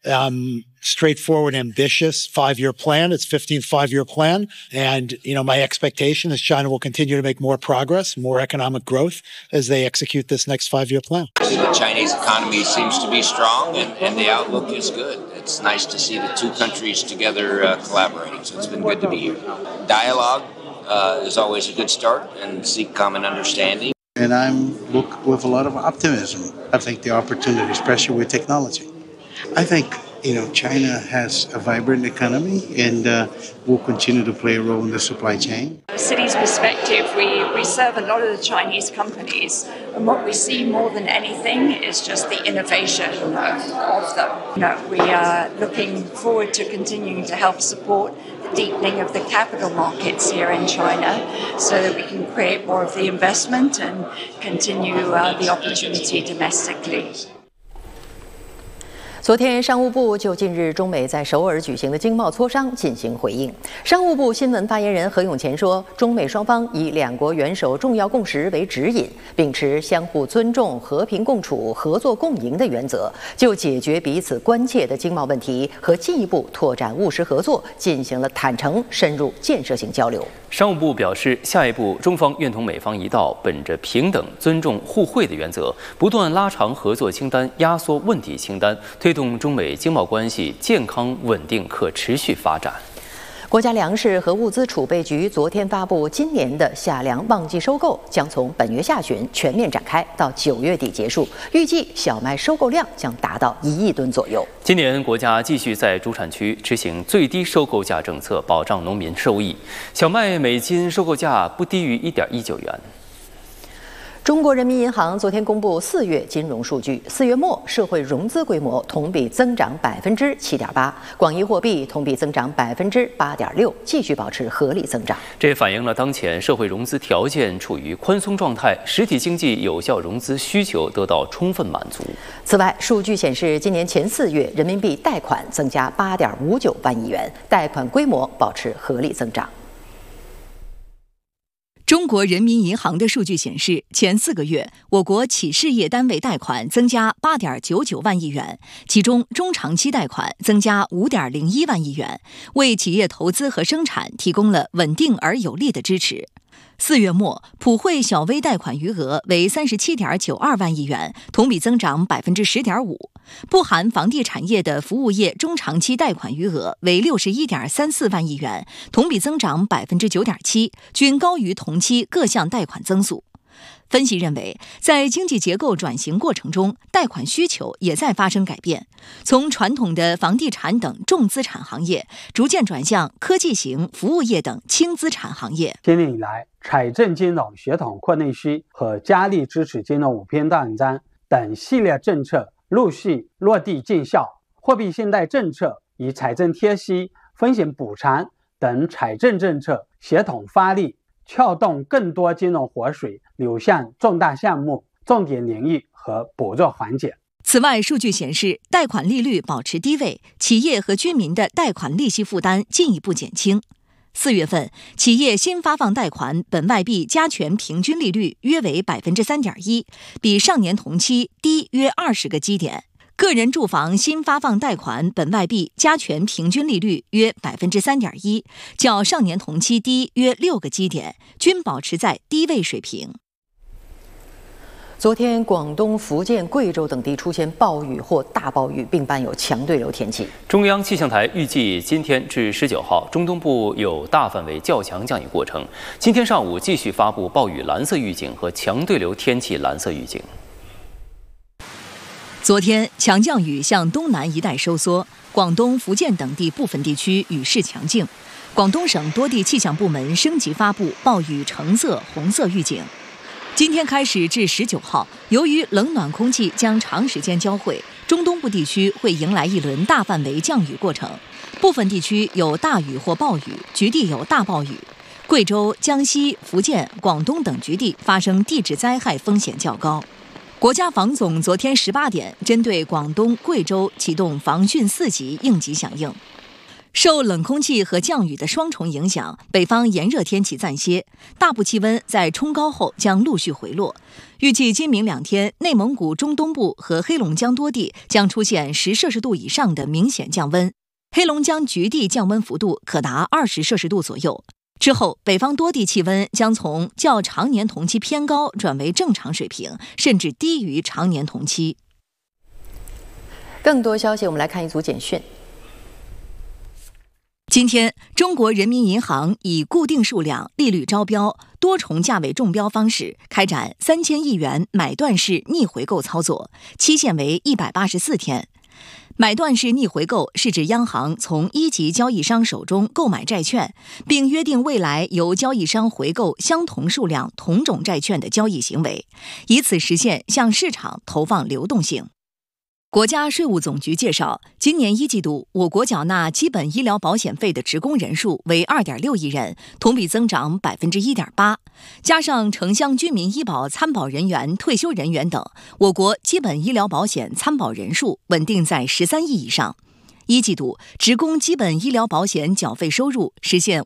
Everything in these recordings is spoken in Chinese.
straightforward, ambitious 5-year plan. It's 15th 5-year plan. And, my expectation is China will continue to make more progress, more economic growth as they execute this next 5-year plan. The Chinese economy seems to be strong and the outlook is good. It's nice to see the two countries together collaborating. So it's been good to be here. Dialogue is always a good start and seek common understanding. And I look with a lot of optimism. I think the opportunity, especially with technology. I think, China has a vibrant economy and will continue to play a role in the supply chain. From Citi's perspective, we serve a lot of the Chinese companies, and what we see more than anything is just the innovation of them. We are looking forward to continuing to help support the deepening of the capital markets here in China so that we can create more of the investment and continue the opportunity domestically. 昨天，商务部就近日中美在首尔举行的经贸磋商进行回应。商务部新闻发言人何永乾说，中美双方以两国元首重要共识为指引，秉持相互尊重、和平共处、合作共赢的原则，就解决彼此关切的经贸问题和进一步拓展务实合作进行了坦诚、深入、建设性交流。 商务部表示，下一步中方愿同美方一道，本着平等、尊重、互惠的原则，不断拉长合作清单，压缩问题清单，推动中美经贸关系健康、稳定、可持续发展。 国家粮食和物资储备局昨天发布，今年的夏粮旺季收购将从本月下旬全面展开，到9月底结束。预计小麦收购量将达到1亿吨左右。 今年国家继续在主产区执行最低收购价政策，保障农民收益。小麦每斤收购价不低于1.19元。 中国人民银行昨天公布4月金融数据，4月末社会融资规模同比增长7.8%，广义货币同比增长8.6%，继续保持合理增长。 这也反映了当前社会融资条件处于宽松状态，实体经济有效融资需求得到充分满足。 此外，数据显示，今年前4月人民币贷款增加8.59万亿元，贷款规模保持合理增长。 中国人民银行的数据显示，前4个月，我国企事业单位贷款增加8.99万亿元，其中中长期贷款增加5.01万亿元，为企业投资和生产提供了稳定而有力的支持。4月末，普惠小微贷款余额为37.92万亿元，同比增长10.5%。不含房地产业的服务业中长期贷款余额为61.34万亿元，同比增长9.7%，均高于同期各项贷款增速。分析认为，在经济结构转型过程中，贷款需求也在发生改变，从传统的房地产等重资产行业逐渐转向科技型服务业等轻资产行业。 今年以来，财政金融系统扩内需和加力支持金融五偏大战等系列政策陆续落地见效，货币信贷政策与财政贴息、风险补偿等财政政策协同发力，撬动更多金融活水流向重大项目、重点领域和补助环节。 此外，数据显示，贷款利率保持低位，企业和居民的贷款利息负担进一步减轻。4月份，企业新发放贷款本外币加权平均利率约为3.1%，比上年同期低约20个基点。个人住房新发放贷款本外币加权平均利率约3.1%，较上年同期低约6个基点，均保持在低位水平。 昨天，广东、福建、贵州等地出现暴雨或大暴雨，并伴有强对流天气。 中央气象台预计，今天至19号，中东部有大范围较强降雨过程。今天上午继续发布暴雨蓝色预警和强对流天气蓝色预警。 昨天，强降雨向东南一带收缩，广东、福建等地部分地区雨势强劲。广东省多地气象部门升级发布暴雨橙色、红色预警。今天开始至19号，由于冷暖空气将长时间交汇，中东部地区会迎来一轮大范围降雨过程，部分地区有大雨或暴雨，局地有大暴雨。贵州、江西、福建、广东等局地发生地质灾害风险较高。国家防总昨天18点针对广东、贵州启动防汛4级应急响应。 受冷空气和降雨的双重影响，北方炎热天气暂歇，大部气温在冲高后将陆续回落。预计今明2天，内蒙古中东部和黑龙江多地将出现10摄氏度以上的明显降温，黑龙江局地降温幅度可达20摄氏度左右。之后，北方多地气温将从较常年同期偏高转为正常水平，甚至低于常年同期。 更多消息，我们来看一组简讯。 今天，中国人民银行以固定数量、利率招标、多重价位中标方式开展3000亿元买断式逆回购操作，期限为184天。买断式逆回购是指央行从一级交易商手中购买债券，并约定未来由交易商回购相同数量同种债券的交易行为，以此实现向市场投放流动性。国家税务总局介绍，今年1季度，我国缴纳基本医疗保险费的职工人数为2.6亿人，同比增长1.8%。加上城乡居民医保参保人员、退休人员等，我国基本医疗保险参保人数稳定在13亿以上。1季度，职工基本医疗保险缴费收入实现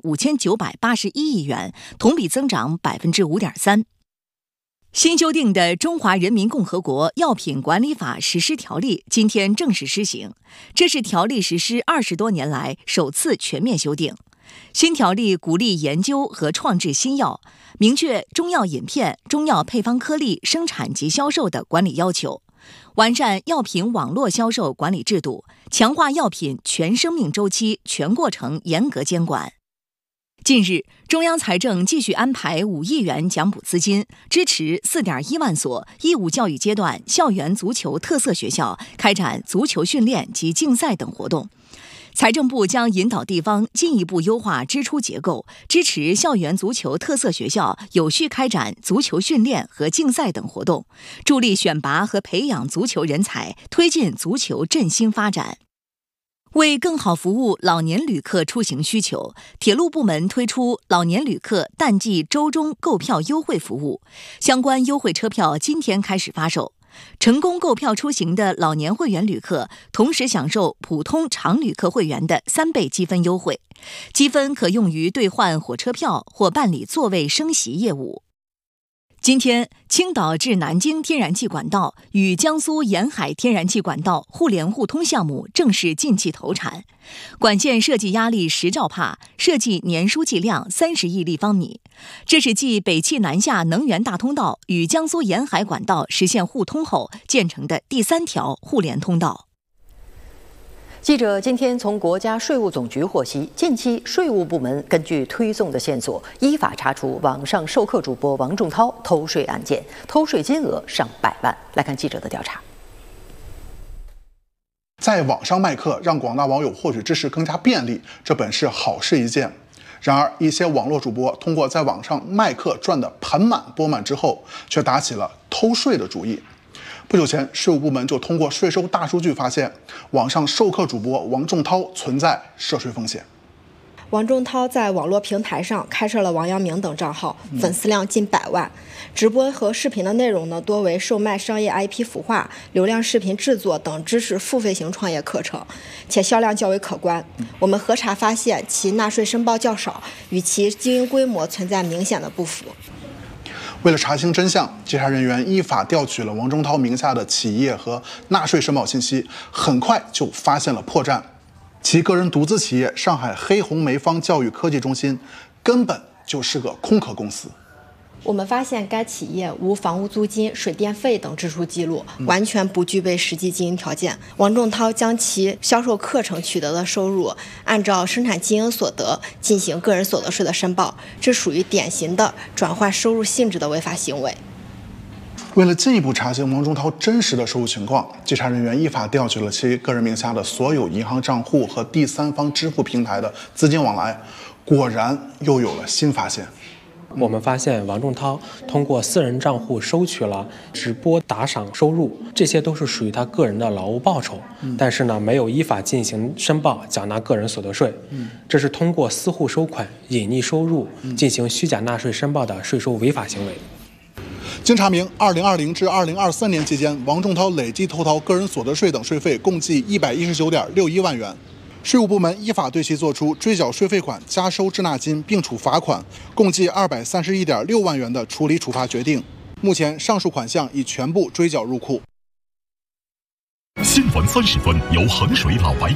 5981亿元，同比增长5.3%。新修订的《中华人民共和国药品管理法实施条例》今天正式施行，这是条例实施20多年来首次全面修订。新条例鼓励研究和创制新药，明确中药饮片、中药配方颗粒生产及销售的管理要求，完善药品网络销售管理制度，强化药品全生命周期、全过程严格监管。近日，中央财政继续安排5亿元奖补资金，支持4.1万所义务教育阶段校园足球特色学校开展足球训练及竞赛等活动。财政部将引导地方进一步优化支出结构，支持校园足球特色学校有序开展足球训练和竞赛等活动，助力选拔和培养足球人才，推进足球振兴发展。为更好服务老年旅客出行需求，铁路部门推出老年旅客淡季周中购票优惠服务，相关优惠车票今天开始发售。成功购票出行的老年会员旅客，同时享受普通常旅客会员的3倍积分优惠，积分可用于兑换火车票或办理座位升席业务。今天，青岛至南京天然气管道与江苏沿海天然气管道互联互通项目正式进气投产，管线设计压力10兆帕，设计年输气量30亿立方米。这是继北气南下能源大通道与江苏沿海管道实现互通后建成的第3条互联通道。 记者今天从国家税务总局获悉，近期税务部门根据推送的线索，依法查处网上授课主播王仲涛偷税案件，偷税金额上百万。来看记者的调查。 在网上卖课，让广大网友获取知识更加便利，这本是好事一件。然而，一些网络主播通过在网上卖课赚得盆满钵满之后，却打起了偷税的主意。不久前，税务部门就通过税收大数据发现，网上授课主播王仲涛存在涉税风险。 王仲涛在网络平台上开设了王阳明等账号，粉丝量近100万。直播和视频的内容呢，多为售卖商业 IP 孵化、流量视频制作等知识付费型创业课程，且销量较为可观。我们核查发现，其纳税申报较少，与其经营规模存在明显的不符。 为了查清真相，稽查人员依法调取了王仲涛名下的企业和纳税申报信息，很快就发现了破绽。其个人独资企业上海黑红梅方教育科技中心根本就是个空壳公司。 我们发现该企业无房屋租金、水电费等支出记录，完全不具备实际经营条件。王仲涛将其销售课程取得的收入按照生产经营所得进行个人所得税的申报，这属于典型的转换收入性质的违法行为。 为了进一步查清王仲涛真实的收入情况，稽查人员依法调取了其个人名下的所有银行账户和第三方支付平台的资金往来，果然又有了新发现。 我们发现王仲涛通过私人账户收取了直播打赏收入，这些都是属于他个人的劳务报酬，但是呢，没有依法进行申报缴纳个人所得税，这是通过私户收款、隐匿收入进行虚假纳税申报的税收违法行为。 经查明，2020至2023年期间，王仲涛累计偷逃个人所得税等税费共计119.61万元。 税务部门依法对其作出追缴税费款、加收滞纳金，并处罚款，共计231.6万元的处理处罚决定。目前，上述款项已全部追缴入库。 新闻30分由衡水老白